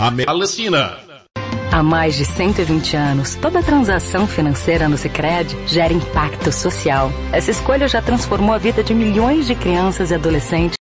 A Palestina. Há mais de 120 anos, toda transação financeira no Sicredi gera impacto social. Essa escolha já transformou a vida de milhões de crianças e adolescentes